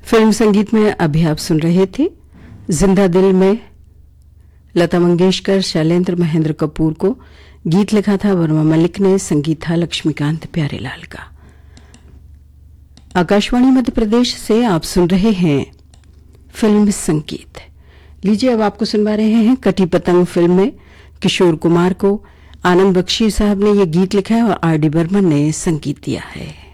Film संगीत में अभी आप सुन रहे थे जिंदा दिल में लता मंगेशकर, शैलेंद्र महेंद्र कपूर को गीत लिखा था वर्मा मलिक ने, संगीत था लक्ष्मीकांत प्यारेलाल का। आकाशवाणी मध्य प्रदेश से आप सुन रहे हैं फिल्म संगीत। लीजिए अब आपको सुनवा रहे हैं कटी पतंग फिल्म में किशोर कुमार को आनंद बख्शी साहब ने यह गीत लिखा है और आर डी बर्मन ने संगीत दिया है।